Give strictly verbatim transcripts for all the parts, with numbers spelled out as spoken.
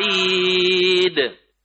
الوعيد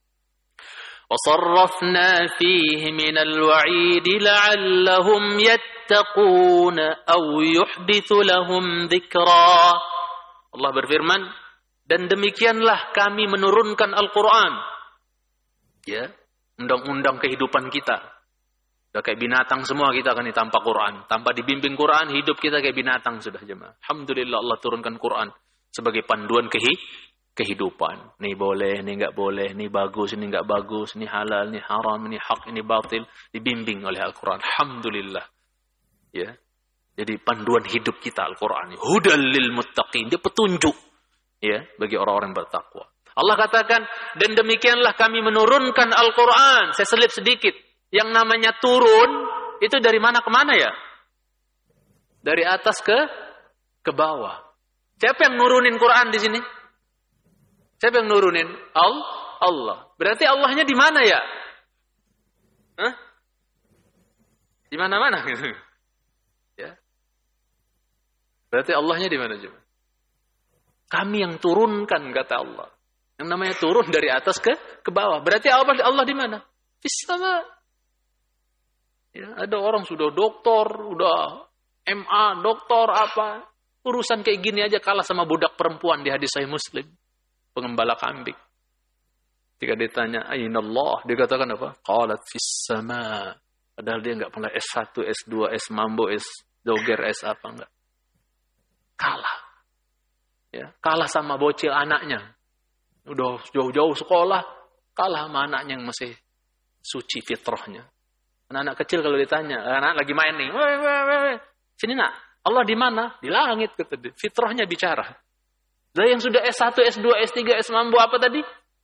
وصرفنا فيه من الوعيد لعلهم يتقون أو يحدث لهم ذكرا. Allah berfirman, dan demikianlah kami menurunkan Al-Quran, ya, undang-undang kehidupan kita. Udah kayak binatang semua kita akan ditampak Quran. Tanpa dibimbing Quran, hidup kita kayak binatang sudah jemaah. Alhamdulillah Allah turunkan Quran sebagai panduan kehidupan. Ini boleh, ini enggak boleh, ini bagus, ini enggak bagus, ini halal, ini haram, ini hak, ini batil. Dibimbing oleh Al-Quran. Alhamdulillah. Ya. Jadi panduan hidup kita Al-Quran. Hudal lil muttaqin. Dia petunjuk, ya, bagi orang-orang bertakwa. Allah katakan, dan demikianlah kami menurunkan Al-Quran. Saya selip sedikit. Yang namanya turun, itu dari mana ke mana ya? Dari atas ke ke bawah. Siapa yang nurunin Quran di sini? Siapa yang nurunin? Allah. Berarti Allahnya di mana ya? Hah? Di mana-mana gitu. Ya. Berarti Allahnya di mana juga? Kami yang turunkan, kata Allah. Yang namanya turun dari atas ke ke bawah. Berarti Allah Allah di mana? Fis sama. Ya, ada orang sudah doktor, udah M A, doktor apa, urusan kayak gini aja kalah sama budak perempuan di hadis Sahih Muslim, pengembala kambing. Jika ditanya, Ainallah, dia katakan apa? Qalat fis sama. Padahal dia enggak pernah S satu, S dua, S mambo, S doger, S apa enggak. Kalah. Ya, kalah sama bocil anaknya. Udah jauh-jauh sekolah, kalah sama anaknya yang masih suci fitrahnya. Anak-anak kecil kalau ditanya, anak lagi main nih, weh, weh, weh. Sini nak, Allah di mana? Di langit, kata dia. Fitrahnya bicara. Lah yang sudah S satu, S dua, S tiga, S mambo apa tadi?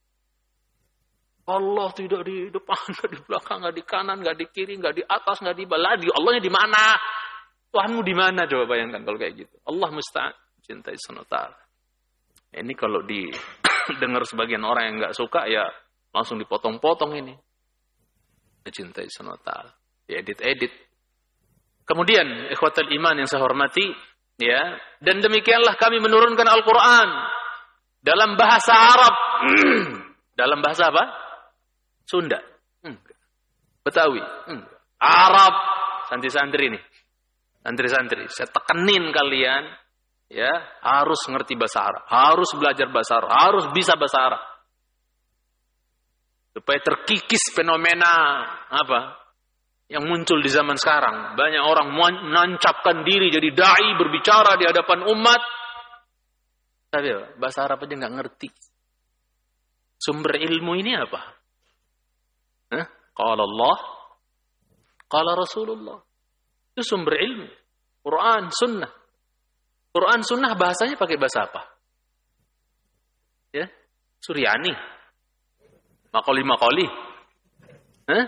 Allah tidak di depan, nggak di belakang, nggak di kanan, nggak di kiri, nggak di atas, nggak di bawah. Allahnya di mana? Tuhanmu di mana? Coba bayangkan kalau kayak gitu. Allah musta'an, cintai sonota. Ini kalau didengar sebagian orang yang nggak suka, ya langsung dipotong-potong ini. Cintai sonota. Diedit-edit. Kemudian, ikhwatal iman yang saya hormati, ya, dan demikianlah kami menurunkan Al-Quran dalam bahasa Arab. Dalam bahasa apa? Sunda. Enggak. Betawi. Enggak. Arab. Santri-santri nih. Santri-santri. Saya tekenin kalian, ya, harus ngerti bahasa Arab. Harus belajar bahasa Arab. Harus bisa bahasa Arab. Supaya terkikis fenomena apa? Yang muncul di zaman sekarang. Banyak orang menancapkan diri jadi dai, berbicara di hadapan umat. Tapi bahasa Arab aja nggak ngerti. Sumber ilmu ini apa? Hah? Qala Allah, qala Rasulullah. Itu sumber ilmu. Quran, sunnah. Quran, sunnah bahasanya pakai bahasa apa? Ya, Suryani. Makoli-makoli. Hah?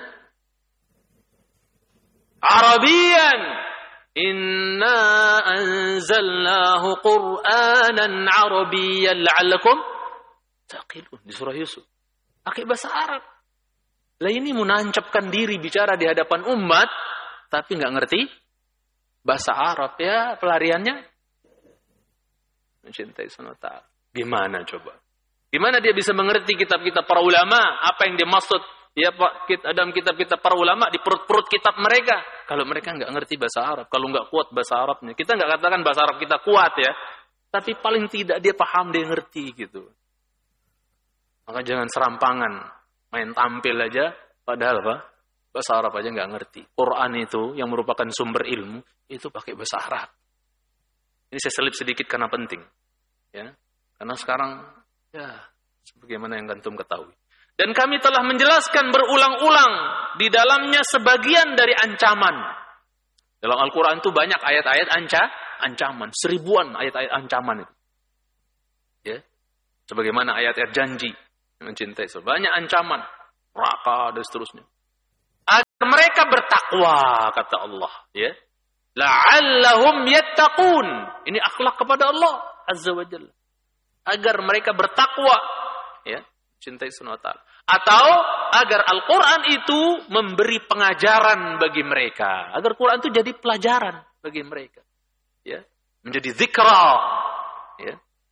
Arabian. Inna anzalnahu Qur'anan Arabiyyan la'allakum taqilun. Di surah Yusuf. Pakai bahasa Arab. Lah ini menancapkan diri bicara di hadapan umat, tapi nggak ngerti bahasa Arab, ya pelariannya mencintai sonata. Gimana coba? Gimana dia bisa mengerti kitab-kitab para ulama? Apa yang dia maksud? Ya Pak, dalam kitab-kitab para ulama di perut-perut kitab mereka. Kalau mereka nggak ngerti bahasa Arab, kalau nggak kuat bahasa Arabnya, kita nggak katakan bahasa Arab kita kuat ya, tapi paling tidak dia paham, dia ngerti gitu. Maka jangan serampangan, main tampil aja, padahal apa? Bahasa Arab aja nggak ngerti. Quran itu yang merupakan sumber ilmu itu pakai bahasa Arab. Ini saya selip sedikit karena penting, ya, karena sekarang ya sebagaimana yang antum ketahui. Dan kami telah menjelaskan berulang-ulang di dalamnya sebagian dari ancaman. Dalam Al-Quran itu banyak ayat-ayat anca, ancaman. Seribuan ayat-ayat ancaman itu. Ya. Sebagaimana ayat-ayat janji. Mencintai. Banyak ancaman. Neraka dan seterusnya. Agar mereka bertakwa, kata Allah. Ya. La'allahum yattaqun. Ini akhlak kepada Allah Azza wa Jalla. Agar mereka bertakwa. Ya. Cintai Subhanahu wa ta'ala. Atau agar Al-Quran itu memberi pengajaran bagi mereka. Agar Quran itu jadi pelajaran bagi mereka. Ya. Menjadi zikra. Ya.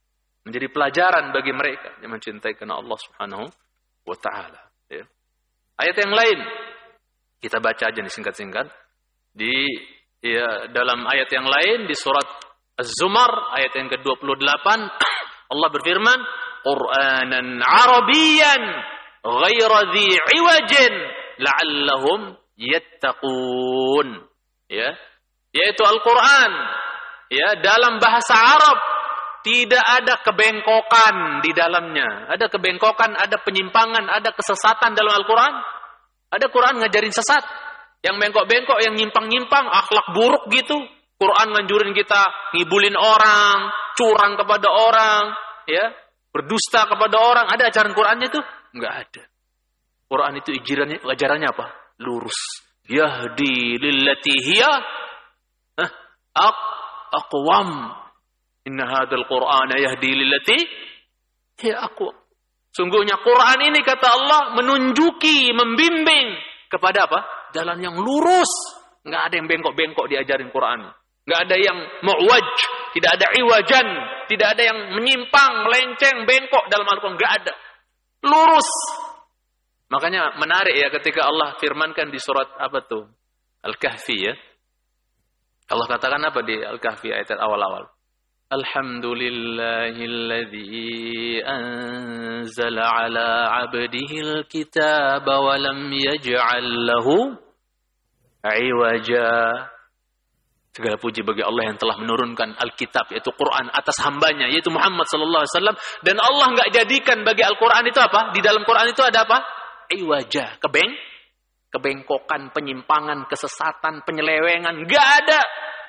menjadi pelajaran bagi mereka yang mencintai karena Allah Subhanahu wa taala, ya. Ayat yang lain kita baca aja nih singkat-singkat. Di ya, dalam ayat yang lain di surat Az-Zumar ayat yang ke dua puluh delapan Allah berfirman, Qur'anan Arabiyyan ghaira dhi 'iwajin la'allahum yattaqun, ya, yaitu Al-Qur'an, ya, dalam bahasa Arab, tidak ada kebengkokan di dalamnya. Ada kebengkokan, ada penyimpangan, ada kesesatan dalam Al-Quran. Ada Quran ngajarin sesat, yang bengkok-bengkok, yang nyimpang-nyimpang, akhlak buruk gitu. Quran nganjurin kita ngibulin orang, curang kepada orang, ya, berdusta kepada orang. Ada ajaran Qurannya itu? Enggak ada. Quran itu ajarannya, ajarannya apa? Lurus. Yahdi lillati hiya aqwam. Inna hadzal Qur'ana yahdi lillati hiya aqwam. Sungguhnya Quran ini, kata Allah, menunjuki, membimbing kepada apa? Jalan yang lurus. Enggak ada yang bengkok-bengkok diajarin Quran. Enggak ada yang mu'waj, tidak ada iwajan, tidak ada yang menyimpang, melenceng, bengkok dalam Al-Quran, enggak ada. Lurus. Makanya menarik ya ketika Allah firmankan di surat apa tuh? Al-Kahfi, ya. Allah katakan apa di Al-Kahfi ayat awal-awal? Alhamdulillahilladzi anzala ala 'abdihil kitaba wa lam yaj'al lahu 'iwaja. Segala puji bagi Allah yang telah menurunkan Alkitab, yaitu Quran, atas hambanya, yaitu Muhammad sallallahu alaihi wasallam, dan Allah enggak jadikan bagi Al-Quran itu apa? Di dalam Quran itu ada apa? Iwaja, kebeng, kebengkokan, penyimpangan, kesesatan, penyelewengan, enggak ada.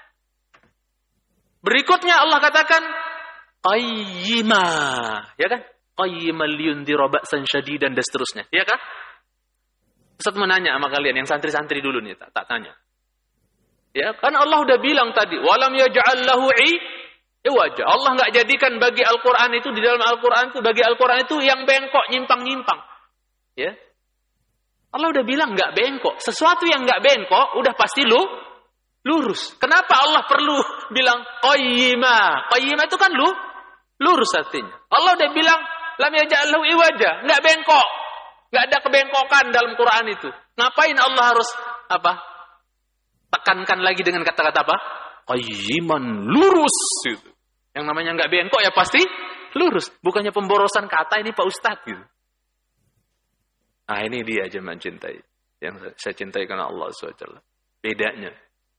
Berikutnya Allah katakan qayyima, ya kan? Qayyiman liyundhira ba'san syadidan dan seterusnya, ya kan? Ustaz mau nanya sama kalian yang santri-santri dulu nih, tak, tak tanya. Ya, kan Allah udah bilang tadi, walam yaj'al lahu iwaja. Allah enggak jadikan bagi Al-Qur'an itu, di dalam Al-Qur'an itu, bagi Al-Qur'an itu yang bengkok, nyimpang-nyimpang. Ya. Allah udah bilang enggak bengkok. Sesuatu yang enggak bengkok udah pasti lu lurus. Kenapa Allah perlu bilang qayyima? Qayyima itu kan lu lurus artinya. Allah udah bilang lam yaj'al lahu iwaja, enggak bengkok. Enggak ada kebengkokan dalam Quran itu. Ngapain Allah harus apa? Tekankan lagi dengan kata-kata apa? Qayyiman, lurus gitu. Yang namanya enggak bengkok ya pasti lurus. Bukannya pemborosan kata ini Pak Ustadz gitu. Nah, ini dia jemaah cintai. Yang saya cintai karena Allah subhanahu wa taala. Bedanya.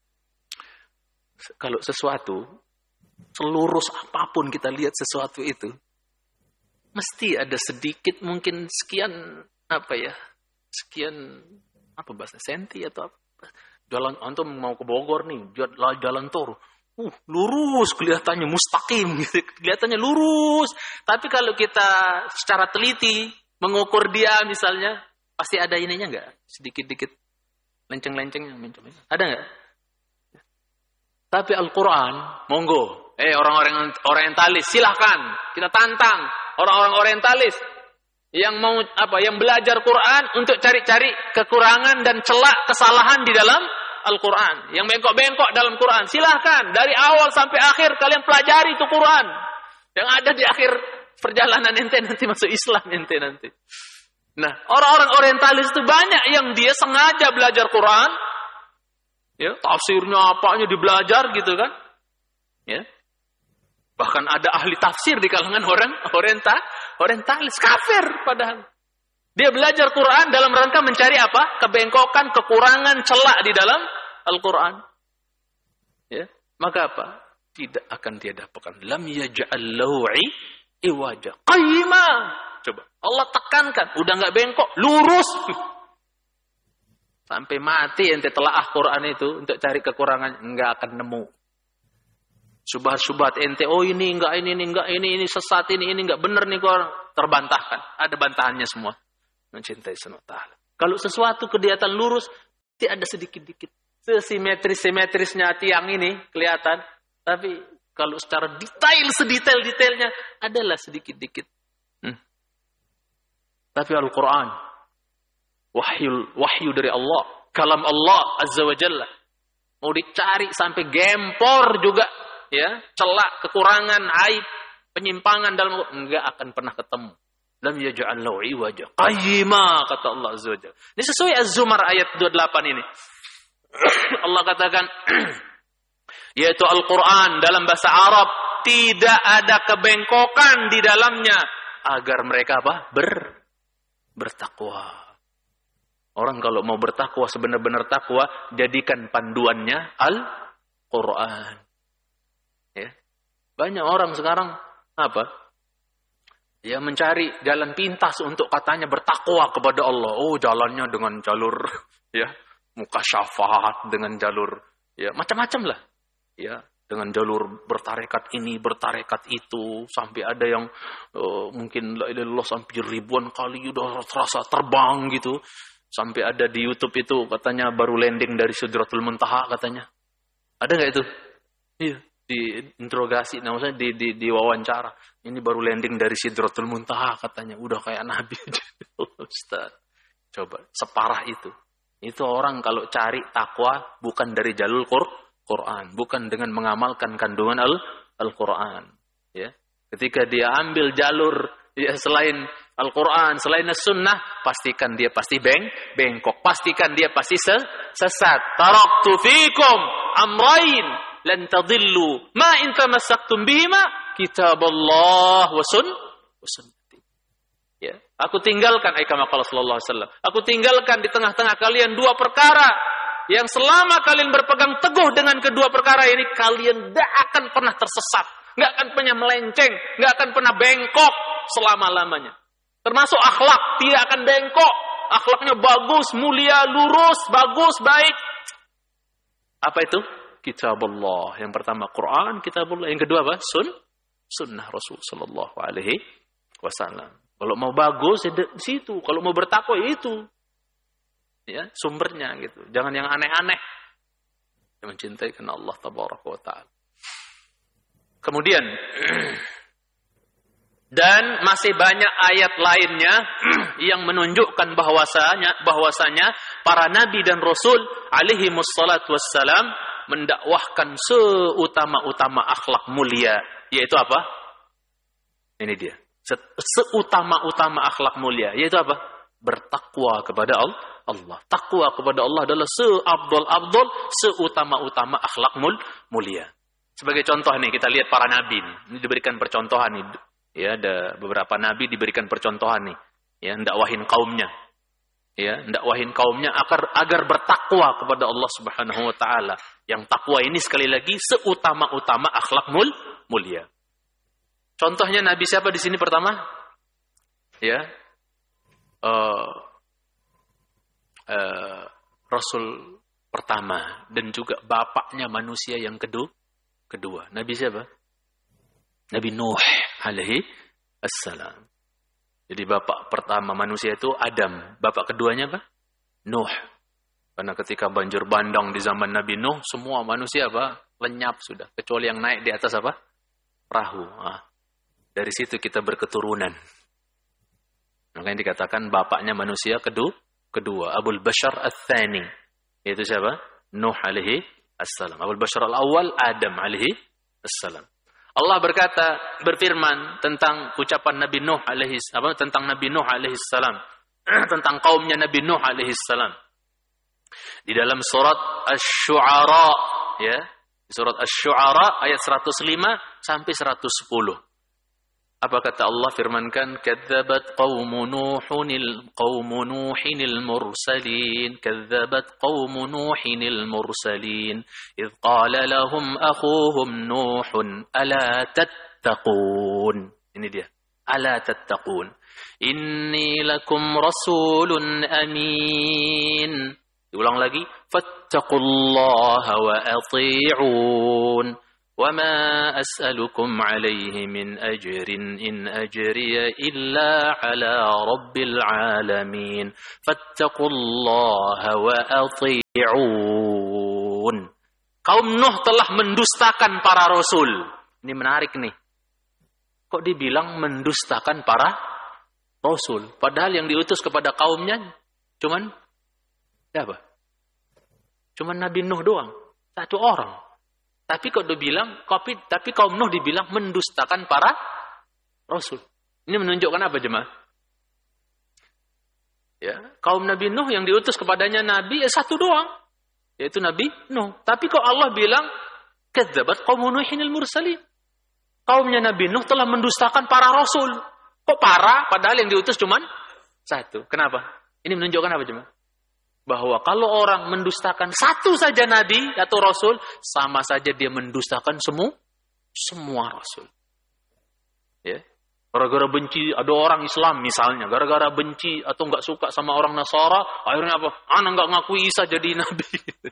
Kalau sesuatu, selurus apapun kita lihat sesuatu itu, mesti ada sedikit, mungkin sekian, apa ya, sekian, apa bahasa, senti atau apa. Jalan, antum mau ke Bogor nih, jalan tol, uh, lurus, kelihatannya mustaqim, gitu. Kelihatannya lurus. Tapi kalau kita secara teliti, mengukur dia misalnya, pasti ada ininya enggak? Sedikit-dikit, lenceng-lencengnya, ada enggak? Tapi Al-Quran, monggo. Eh, orang-orang orientalis, silahkan. Kita tantang orang-orang orientalis yang mau apa? Yang belajar Quran untuk cari-cari kekurangan dan celak kesalahan di dalam Al-Quran. Yang bengkok-bengkok dalam Quran, silahkan. Dari awal sampai akhir kalian pelajari itu Quran. Yang ada di akhir perjalanan ente nanti masuk Islam ente nanti. Nah, orang-orang orientalis itu banyak yang dia sengaja belajar Quran. Ya, tafsirnya apanya dibelajar gitu kan? Ya. Bahkan ada ahli tafsir di kalangan orang oriental, orientalis, kafir padahal. Dia belajar Quran dalam rangka mencari apa? Kebengkokan, kekurangan, celak di dalam Al-Quran. Ya, maka apa? Tidak akan dia dapatkan. Lam yaj'al lahu iwaja. Qayyima. Coba Allah tekankan, udah enggak bengkok, lurus. Sampai mati ente telaah Quran itu untuk cari kekurangan, enggak akan nemu. Subhat-subhat ente, oh ini enggak, ini ini enggak, ini ini sesat, ini ini enggak benar nih, Quran terbantahkan. Ada bantahannya semua. Mencintai Subhanahu wa taala. Kalau sesuatu kelihatan lurus, tidak ada sedikit-dikit. Simetris-simetrisnya tiang ini kelihatan, tapi kalau secara detail, sedetail-detailnya adalah sedikit-dikit. Hmm. Tapi Al-Quran, wahyu, wahyu dari Allah, kalam Allah Azza wa Jalla, mau dicari sampai gempor juga, ya, celak, kekurangan, aib, penyimpangan dalam enggak akan pernah ketemu. Lam yaj'al lahu iwaja qayyima, kata Allah Azza wa Jalla. Ini sesuai Az-Zumar ayat dua puluh delapan ini. Allah katakan yaitu Al-Qur'an dalam bahasa Arab tidak ada kebengkokan di dalamnya agar mereka apa? Ber bertakwa. Orang kalau mau bertakwa sebenar-benar takwa, jadikan panduannya Al-Qur'an. Ya. Banyak orang sekarang apa? Ya mencari jalan pintas untuk katanya bertakwa kepada Allah. Oh, jalannya dengan jalur ya mukasyafat, dengan jalur ya macam-macam lah. Ya, dengan jalur bertarekat ini, bertarekat itu, sampai ada yang uh, mungkin la ilaha illallah sampai ribuan kali udah terasa terbang gitu. Sampai ada di YouTube itu katanya baru landing dari Sidratul Muntaha katanya. Ada enggak itu? Iya. Diinterogasi, nah maksudnya di, di, di wawancara. Ini baru landing dari Sidratul Muntaha katanya. Udah kayak Nabi. Ustaz. Coba, separah itu. Itu orang kalau cari takwa bukan dari jalur Quran. Bukan dengan mengamalkan kandungan Al, Al-Quran. Ya. Ketika dia ambil jalur ya, selain Al-Quran, selain As-Sunnah, pastikan dia pasti beng, bengkok. Pastikan dia pasti sesat. Taraktu fikum amrain lan tadillu ma in tamassaktum bihima kitaballah wa sun wa sunnati. Ya, aku tinggalkan ai kama qala sallallahu alaihi wasallam. Aku tinggalkan di tengah-tengah kalian dua perkara yang selama kalian berpegang teguh dengan kedua perkara ini kalian tidak akan pernah tersesat, enggak akan pernah melenceng, enggak akan pernah bengkok selama-lamanya. Termasuk akhlak, tidak akan bengkok. Akhlaknya bagus, mulia, lurus, bagus, baik. Apa itu? Kitabullah. Yang pertama Quran, Kitabullah. Yang kedua apa? Sun, Sunnah Rasul sallallahu alaihi wasallam. Kalau mau bagus di situ, kalau mau bertakwa itu. Ya, sumbernya gitu. Jangan yang aneh-aneh. Yang mencintai karena Allah tabaraka wa taala. Kemudian dan masih banyak ayat lainnya yang menunjukkan bahwasanya bahwasanya para nabi dan rasul alaihi wassalatu wassalam mendakwahkan seutama-utama akhlak mulia, yaitu apa? Ini dia. Seutama-utama akhlak mulia, yaitu apa? Bertakwa kepada Allah. Takwa kepada Allah adalah seabdol-abdol, seutama-utama akhlak mulia. Sebagai contoh nih, kita lihat para nabi nih. Ini diberikan percontohan nih. Ya, ada beberapa nabi diberikan percontohan nih. Ya, ndakwahin kaumnya. Ya, ndakwahin kaumnya agar agar bertakwa kepada Allah Subhanahu wa taala. Yang takwa ini sekali lagi seutama-utama akhlak mul, mulia. Contohnya nabi siapa di sini pertama? Ya. Uh, uh, Rasul pertama dan juga bapaknya manusia yang kedua. Kedua, nabi siapa? Nabi Nuh alaihi assalam. Jadi bapak pertama manusia itu Adam. Bapak keduanya apa? Nuh. Karena ketika banjir bandang di zaman Nabi Nuh, semua manusia apa? Lenyap sudah. Kecuali yang naik di atas apa? Perahu. Ah. Dari situ kita berketurunan. Makanya dikatakan bapaknya manusia kedua. Kedua. Abul Bashar al-Thani. Yaitu siapa? Nuh alaihi assalam. Abul Bashar al-Awwal Adam alaihi assalam. Allah berkata, berfirman tentang ucapan Nabi Nuh alaihi apa tentang Nabi Nuh alaihi salam, tentang kaumnya Nabi Nuh alaihi salam. Di dalam surat Asy-Syu'ara, ya, surat Asy-Syu'ara ayat seratus lima sampai seratus sepuluh. Apa kata Allah firmankan, kadzabat qaumu nuhunil qaumu nuhinil mursalin kadzabat qaumu nuhinil mursalin idh qala lahum akhuhum nuhun ala tattaqun. Ini dia, ala tattaqun inni lakum rasulun amin. Diulang lagi, fattaqullaha wa ati'un وَمَا أَسْأَلُكُمْ عَلَيْهِ مِنْ أَجْرٍ إِنْ أَجْرِيَ إِلَّا عَلَى رَبِّ الْعَالَمِينَ فَاتَّقُوا اللَّهَ وَأَطِيعُونَ. Kaum Nuh telah mendustakan para rasul. Ini menarik nih. Kok dibilang mendustakan para rasul? Padahal yang diutus kepada kaumnya cuman siapa? Cuman Nabi Nuh doang. Satu orang. Tapi kok dibilang, tapi, tapi kaum Nuh dibilang mendustakan para rasul. Ini menunjukkan apa jemaah? Ya, kaum Nabi Nuh yang diutus kepadanya Nabi ya satu doang, yaitu Nabi Nuh. Tapi kok Allah bilang kadzabat qaum Nuhin al-mursalin. Kaumnya Nabi Nuh telah mendustakan para rasul. Kok para? Padahal yang diutus cuman satu. Kenapa? Ini menunjukkan apa jemaah? Bahwa kalau orang mendustakan satu saja nabi atau rasul, sama saja dia mendustakan semua semua rasul. Ya. Gara-gara benci, ada orang Islam misalnya, gara-gara benci atau nggak suka sama orang Nasara, akhirnya apa? Anak nggak ngakui Isa jadi nabi.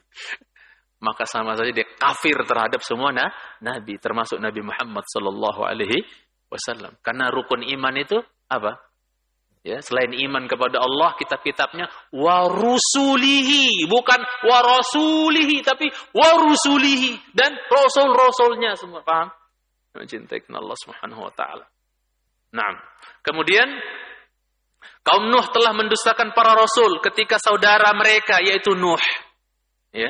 Maka sama saja dia kafir terhadap semua nah, nabi, termasuk Nabi Muhammad sallallahu alaihi wasallam. Karena rukun iman itu apa? Ya, selain iman kepada Allah, kitab-kitabnya wa rusulihi, bukan wa rasulihi, tapi wa rusulihi dan rasul-rasulnya semua. Paham? Mencintai Allah Subhanahu wa taala. Nah, kemudian kaum Nuh telah mendustakan para rasul ketika saudara mereka yaitu Nuh. Ya.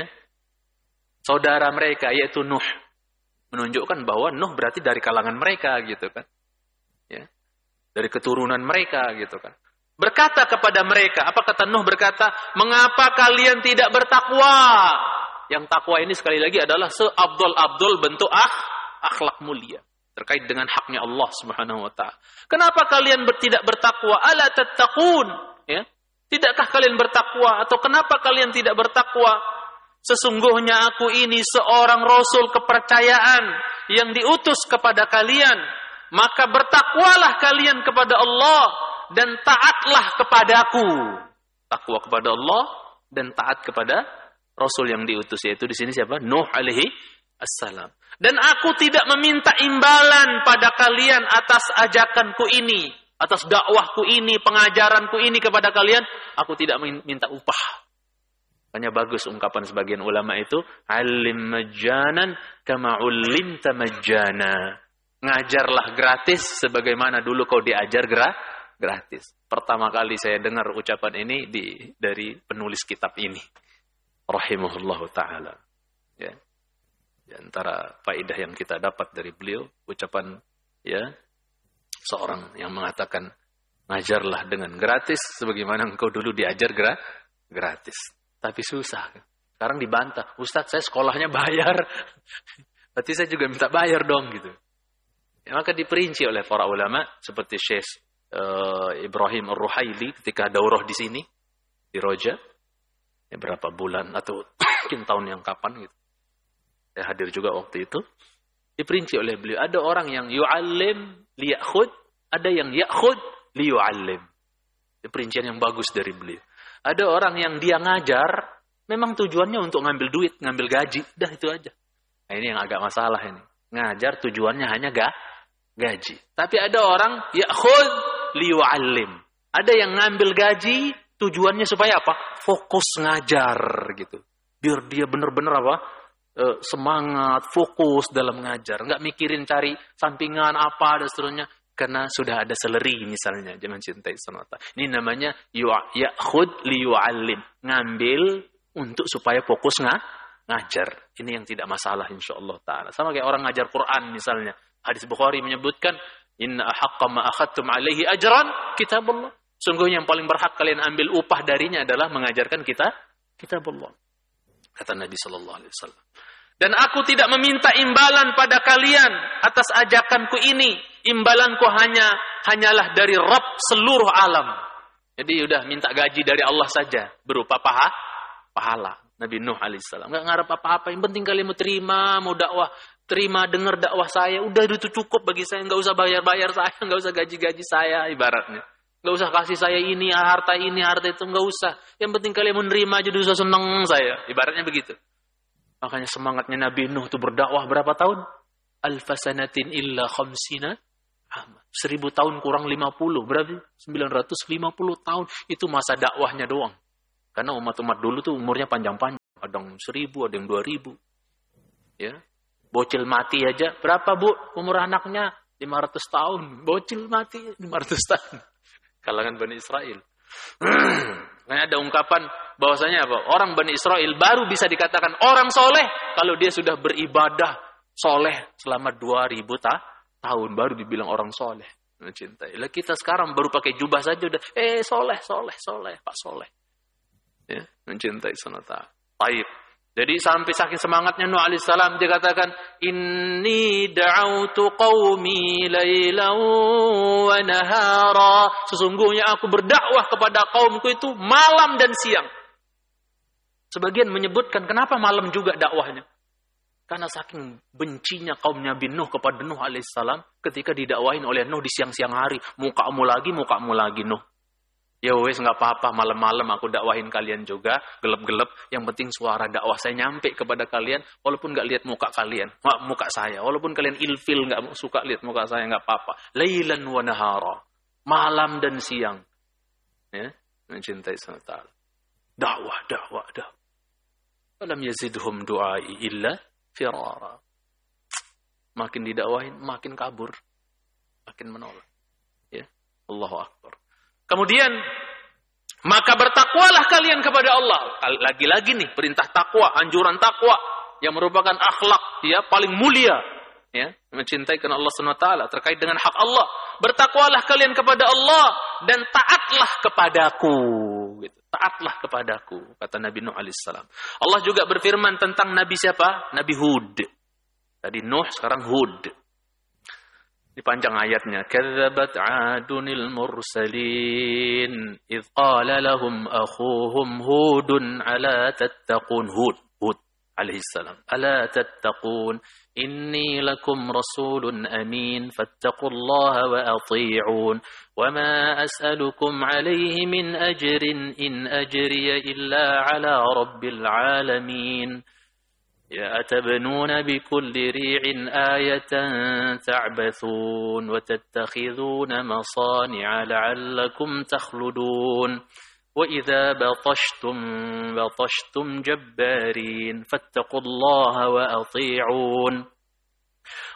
Saudara mereka yaitu Nuh. Menunjukkan bahwa Nuh berarti dari kalangan mereka gitu kan. Ya. Dari keturunan mereka gitu kan. Berkata kepada mereka, apa kata Nuh berkata, "Mengapa kalian tidak bertakwa?" Yang takwa ini sekali lagi adalah seabdul-abdul bentuk ah, akhlak mulia. Terkait dengan haknya Allah Subhanahu wa ta'ala. Kenapa kalian ber, tidak bertakwa? Ala tattaqun. Ya? Tidakkah kalian bertakwa? Atau kenapa kalian tidak bertakwa? Sesungguhnya aku ini seorang rasul kepercayaan yang diutus kepada kalian. Maka bertakwalah kalian kepada Allah dan taatlah kepadaku. Takwa kepada Allah dan taat kepada rasul yang diutus. Yaitu di sini siapa? Nuh alaihi assalam. Dan aku tidak meminta imbalan pada kalian atas ajakanku ini, atas dakwahku ini, pengajaranku ini kepada kalian. Aku tidak minta upah. Hanya bagus ungkapan sebagian ulama itu, alim majanan kama ulimta majana. Ngajarlah gratis sebagaimana dulu kau diajar gra, gratis. Pertama kali saya dengar ucapan ini di, dari penulis kitab ini. Rahimahullahu ta'ala. Ya. Di antara faedah yang kita dapat dari beliau, ucapan ya seorang yang mengatakan ngajarlah dengan gratis sebagaimana engkau dulu diajar gra, gratis. Tapi susah. Sekarang dibantah, Ustaz saya sekolahnya bayar. Berarti saya juga minta bayar dong gitu. Ya, maka diperinci oleh para ulama seperti Syekh uh, Ibrahim Ar-Ruhaili ketika daurah di sini di Roja, ya, berapa bulan atau mungkin tahun yang kapan gitu. Saya hadir juga waktu itu. Diperinci oleh beliau. Ada orang yang yu'allim liya'khud. Ada yang ya'khud liyu'allim. Itu perincian yang bagus dari beliau. Ada orang yang dia ngajar. Memang tujuannya untuk ngambil duit, ngambil gaji. Dah itu aja. Nah ini yang agak masalah ini. Ngajar tujuannya hanya ga, gaji. Tapi ada orang ya'khud liyu'allim. Ada yang ngambil gaji. Tujuannya supaya apa? Fokus ngajar gitu. Biar dia benar-benar apa? Semangat, fokus dalam ngajar, nggak mikirin cari sampingan apa dan seterusnya, karena sudah ada seleri misalnya. Jangan cintai sonata. Ini namanya ya'khud liyu'allim, ngambil untuk supaya fokus nga, ngajar. Ini yang tidak masalah insyaallah taala. Sama kayak orang ngajar Quran misalnya. Hadis Bukhari menyebutkan, inna ahaqqa ma akhadtum alaihi ajran kitabullah. Sungguhnya yang paling berhak kalian ambil upah darinya adalah mengajarkan kita kitabullah. Kata Nabi sallallahu alaihi wasallam. Dan aku tidak meminta imbalan pada kalian atas ajakanku ini. Imbalanku hanya hanyalah dari Rabb seluruh alam. Jadi udah minta gaji dari Allah saja berupa paha, pahala. Nabi Nuh alaihissalam enggak ngarep apa-apa. Yang penting kalian mau terima, mau dakwah, terima dengar dakwah saya. Udah itu cukup bagi saya. Enggak usah bayar-bayar saya, enggak usah gaji-gaji saya ibaratnya. Enggak usah kasih saya ini, harta ini, harta itu, enggak usah. Yang penting kalian menerima aja dulu, saya senang saya. Ibaratnya begitu. Makanya semangatnya Nabi Nuh itu berdakwah berapa tahun? Alfasanatin illa khamsina. Seribu tahun kurang lima puluh. Berarti sembilan ratus lima puluh tahun. Itu masa dakwahnya doang. Karena umat-umat dulu tuh umurnya panjang-panjang. Ada yang seribu, ada yang dua ribu. Ya. Bocil mati aja. Berapa bu umur anaknya? lima ratus tahun. Bocil mati lima ratus tahun. Kalangan Bani Israel. Makanya ada ungkapan bahwasanya apa? Orang Bani Israel baru bisa dikatakan orang soleh kalau dia sudah beribadah soleh selama dua ribu ta- tahun baru dibilang orang soleh. mencintai. Lah kita sekarang baru pakai jubah saja udah, eh soleh, soleh, soleh, Pak Soleh. Ya, mencintai sunnah ta'ala. Baik. Jadi sampai saking semangatnya Nuh alaihissalam, dia katakan, Inni da'autu qawmi laylan wa nahara. Sesungguhnya aku berdakwah kepada kaumku itu malam dan siang. Sebagian menyebutkan, kenapa malam juga dakwahnya? Karena saking bencinya kaum Nabi Nuh kepada Nuh alaihissalam, ketika didakwahin oleh Nuh di siang-siang hari, mukamu lagi, mukamu lagi Nuh. Ya wes nggak apa-apa, malam-malam aku dakwahin kalian juga, gelap-gelap. Yang penting suara dakwah saya nyampe kepada kalian, walaupun nggak lihat muka kalian, muka saya. Walaupun kalian ilfil nggak suka lihat muka saya, nggak apa-apa. Lailan wa nahara, malam dan siang. Ya, mencintai sunnah ta'ala. Dakwah, dakwah, dakwah. Falam yazidhum du'ai illa firara. Makin didakwahin, makin kabur, makin menolak. Ya, Allahu Akbar. Kemudian, maka bertakwalah kalian kepada Allah. Lagi-lagi nih, perintah takwa, anjuran takwa, yang merupakan akhlak ya paling mulia. Ya, mencintai karena Allah subhanahu wa taala terkait dengan hak Allah. Bertakwalah kalian kepada Allah dan taatlah kepadaku. Gitu. Taatlah kepadaku, kata Nabi Nuh alaihissalam. Allah juga berfirman tentang Nabi siapa? Nabi Hud. Tadi Nuh, sekarang Hud. Di panjang ayatnya, kadzabat 'adunil mursalin idz qala lahum akhuhum hudun ala tattaqun. Hud Hud alaihi salam, ala tattaqun inni lakum rasulun amin fattaqullaha wa athi'un wa ma as'alukum 'alaihi min ajrin in ajriya illa 'ala rabbil 'alamin. يا أتبنون بكل ريع آية تعبثون وتتخذون مصانع لعلكم تخلدون وإذا بطشتم بطشتم جبارين فاتقوا الله وأطيعون